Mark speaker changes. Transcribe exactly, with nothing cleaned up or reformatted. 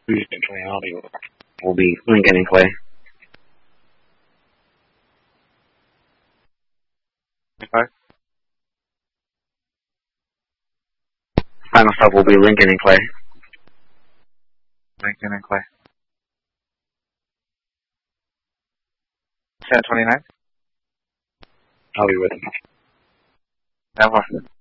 Speaker 1: Usually audio will be Lincoln and Clay. Okay. Final stop will be Lincoln and Clay. Lincoln and Clay. ten twenty-nine. I'll be with you. Have fun.